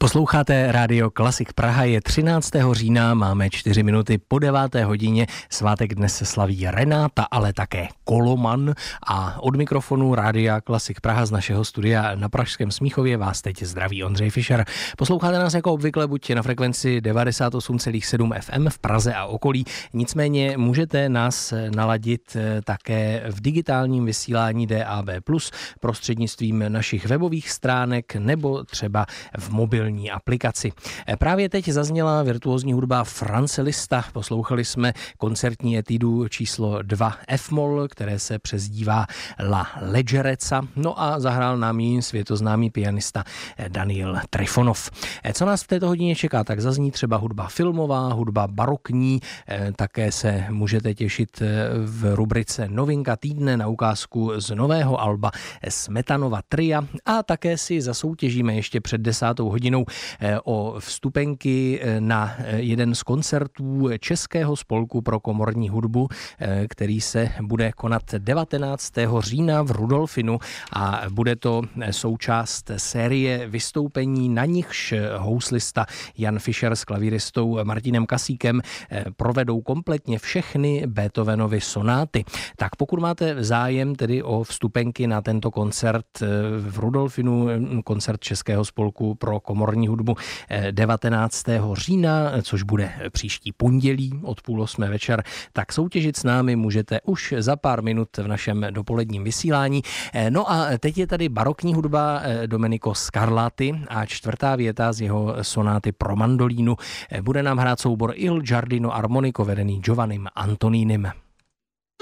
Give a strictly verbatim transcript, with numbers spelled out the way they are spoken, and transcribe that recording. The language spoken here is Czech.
Posloucháte Rádio Klasik Praha, je třináctého října, máme čtyři minuty po deváté hodině, svátek dnes se slaví Renáta, ale také Koloman a od mikrofonu Rádia Klasik Praha z našeho studia na Pražském Smíchově vás teď zdraví Ondřej Fischer. Posloucháte nás jako obvykle buď na frekvenci devadesát osm celá sedm F M v Praze a okolí, nicméně můžete nás naladit také v digitálním vysílání D A B plus, prostřednictvím našich webových stránek nebo třeba v mobilní aplikaci. Právě teď zazněla virtuózní hudba France Liszta. Poslouchali jsme koncertní etudu číslo dva F-moll, které se přezdívá La Leggerezza. No a zahrál nám ji světoznámý pianista Daniel Trifonov. Co nás v této hodině čeká, tak zazní třeba hudba filmová, hudba barokní, také se můžete těšit v rubrice Novinka týdne na ukázku z nového alba Smetanova tria a také si zasoutěžíme ještě před desátou hodinou o vstupenky na jeden z koncertů Českého spolku pro komorní hudbu, který se bude konat devatenáctého října v Rudolfinu a bude to součást série vystoupení, na nichž houslista Jan Fischer s klavíristou Martinem Kasíkem provedou kompletně všechny Beethovenovy sonáty. Tak pokud máte zájem tedy o vstupenky na tento koncert v Rudolfinu, koncert Českého spolku pro komorní hudbu devatenáctého října, což bude příští pondělí od půl osmé večer, tak soutěžit s námi můžete už za pár minut v našem dopoledním vysílání. No a teď je tady barokní hudba Domenico Scarlatti a čtvrtá věta z jeho sonáty pro mandolínu. Bude nám hrát soubor Il Giardino Armonico vedený Giovannim Antoninem.